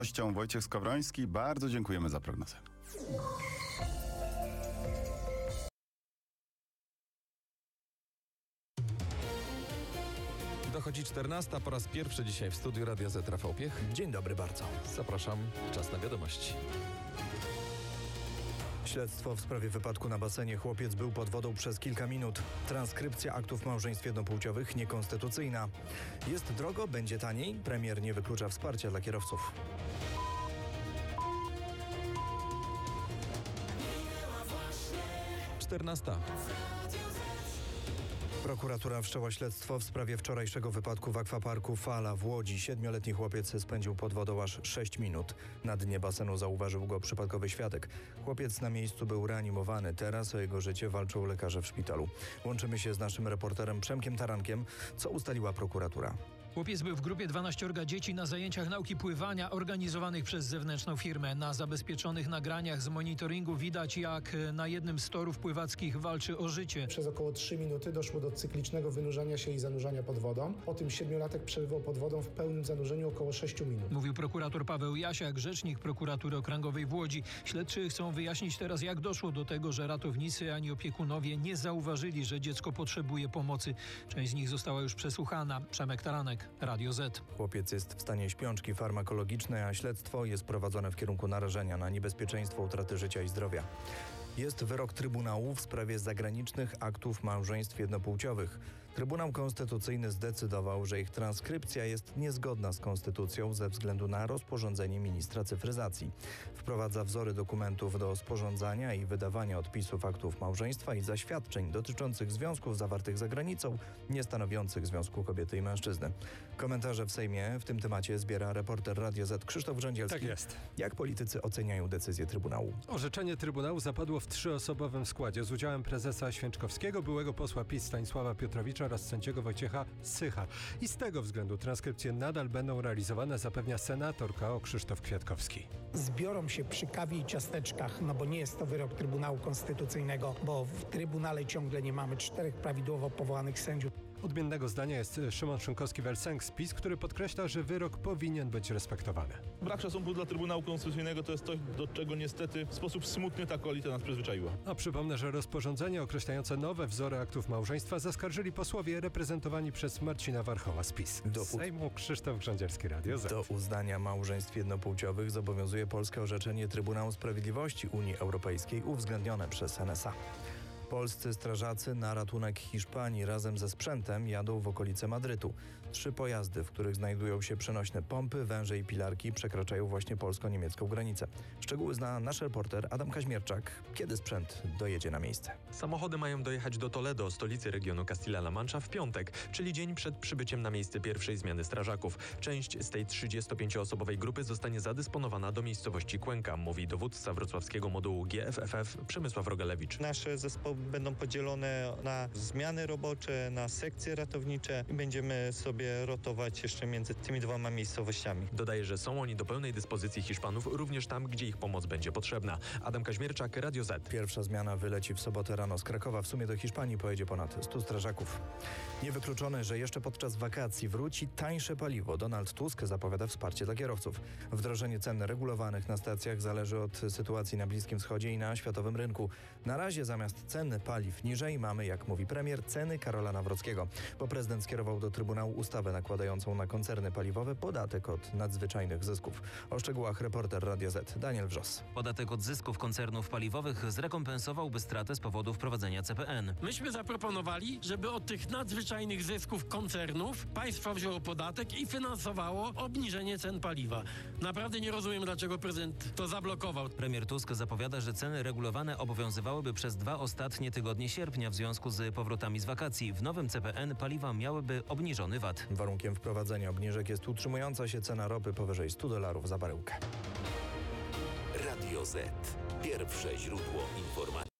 Gością Wojciech Skowroński. Bardzo dziękujemy za prognozę. Dochodzi 14, po raz pierwszy dzisiaj w studiu Radia Z Rafał Piech. Dzień dobry bardzo. Zapraszam, czas na wiadomości. Śledztwo w sprawie wypadku na basenie. Chłopiec był pod wodą przez kilka minut. Transkrypcja aktów małżeństw jednopłciowych niekonstytucyjna. Jest drogo, będzie taniej. Premier nie wyklucza wsparcia dla kierowców. Czternasta. Prokuratura wszczęła śledztwo w sprawie wczorajszego wypadku w akwaparku Fala w Łodzi. 7-letni chłopiec spędził pod wodą aż 6 minut. Na dnie basenu zauważył go przypadkowy świadek. Chłopiec na miejscu był reanimowany. Teraz o jego życie walczą lekarze w szpitalu. Łączymy się z naszym reporterem Przemkiem Tarankiem. Co ustaliła prokuratura? Chłopiec był w grupie 12 dzieci na zajęciach nauki pływania organizowanych przez zewnętrzną firmę. Na zabezpieczonych nagraniach z monitoringu widać, jak na jednym z torów pływackich walczy o życie. Przez około 3 minuty doszło do cyklicznego wynurzania się i zanurzania pod wodą. Po tym 7-latek przebywał pod wodą w pełnym zanurzeniu około 6 minut. Mówił prokurator Paweł Jasiak, rzecznik prokuratury okręgowej w Łodzi. Śledczy chcą wyjaśnić teraz, jak doszło do tego, że ratownicy ani opiekunowie nie zauważyli, że dziecko potrzebuje pomocy. Część z nich została już przesłuchana. Przemek Taranek, Radio Z. Chłopiec jest w stanie śpiączki farmakologicznej, a śledztwo jest prowadzone w kierunku narażenia na niebezpieczeństwo utraty życia i zdrowia. Jest wyrok Trybunału w sprawie zagranicznych aktów małżeństw jednopłciowych. Trybunał Konstytucyjny zdecydował, że ich transkrypcja jest niezgodna z konstytucją ze względu na rozporządzenie ministra cyfryzacji. Wprowadza wzory dokumentów do sporządzania i wydawania odpisów aktów małżeństwa i zaświadczeń dotyczących związków zawartych za granicą, niestanowiących związku kobiety i mężczyzny. Komentarze w Sejmie w tym temacie zbiera reporter Radio Z Krzysztof Grzędzielski. Tak jest. Jak politycy oceniają decyzję Trybunału? Orzeczenie Trybunału zapadło w 3-osobowym składzie z udziałem prezesa Święczkowskiego, byłego posła PiS Stanisława Piotrowicza oraz sędziego Wojciecha Sycha. I z tego względu transkrypcje nadal będą realizowane, zapewnia senator KO Krzysztof Kwiatkowski. Zbiorą się przy kawie i ciasteczkach, bo nie jest to wyrok Trybunału Konstytucyjnego, bo w Trybunale ciągle nie mamy 4 prawidłowo powołanych sędziów. Odmiennego zdania jest Szymon Szynkowski-Welsenk z PiS, który podkreśla, że wyrok powinien być respektowany. Brak szacunku dla Trybunału Konstytucyjnego to jest coś, do czego niestety w sposób smutny ta koalicja nas przyzwyczaiła. A przypomnę, że rozporządzenie określające nowe wzory aktów małżeństwa zaskarżyli posłowie reprezentowani przez Marcina Warchoła z PiS. Z Sejmu Krzysztof Grzędzielski, Radio Z. Do uznania małżeństw jednopłciowych zobowiązuje polskie orzeczenie Trybunału Sprawiedliwości Unii Europejskiej uwzględnione przez NSA. Polscy strażacy na ratunek Hiszpanii razem ze sprzętem jadą w okolice Madrytu. 3 pojazdy, w których znajdują się przenośne pompy, węże i pilarki, przekraczają właśnie polsko-niemiecką granicę. Szczegóły zna nasz reporter Adam Kaźmierczak. Kiedy sprzęt dojedzie na miejsce? Samochody mają dojechać do Toledo, stolicy regionu Castilla-La Mancha, w piątek, czyli dzień przed przybyciem na miejsce pierwszej zmiany strażaków. Część z tej 35-osobowej grupy zostanie zadysponowana do miejscowości Cuenca, mówi dowódca wrocławskiego modułu GFFF Przemysław Rogalewicz. Nasze zespoły będą podzielone na zmiany robocze, na sekcje ratownicze i będziemy sobie rotować jeszcze między tymi 2 miejscowościami. Dodaje, że są oni do pełnej dyspozycji Hiszpanów również tam, gdzie ich pomoc będzie potrzebna. Adam Kaźmierczak, Radio Z. Pierwsza zmiana wyleci w sobotę rano z Krakowa. W sumie do Hiszpanii pojedzie ponad 100 strażaków. Niewykluczone, że jeszcze podczas wakacji wróci tańsze paliwo. Donald Tusk zapowiada wsparcie dla kierowców. Wdrożenie cen regulowanych na stacjach zależy od sytuacji na Bliskim Wschodzie i na światowym rynku. Na razie zamiast cen paliw niżej mamy, jak mówi premier, ceny Karola Nawrockiego, bo prezydent skierował do Trybunału ustawę nakładającą na koncerny paliwowe podatek od nadzwyczajnych zysków. O szczegółach reporter Radia Z Daniel Wrzos. Podatek od zysków koncernów paliwowych zrekompensowałby stratę z powodu wprowadzenia CPN. Myśmy zaproponowali, żeby od tych nadzwyczajnych zysków koncernów państwo wzięło podatek i finansowało obniżenie cen paliwa. Naprawdę nie rozumiem, dlaczego prezydent to zablokował. Premier Tusk zapowiada, że ceny regulowane obowiązywałyby przez 2 ostatnie tygodnie sierpnia w związku z powrotami z wakacji. W nowym CPN paliwa miałyby obniżony VAT. Warunkiem wprowadzenia obniżek jest utrzymująca się cena ropy powyżej $100 za baryłkę. Radio Z. Pierwsze źródło informacji.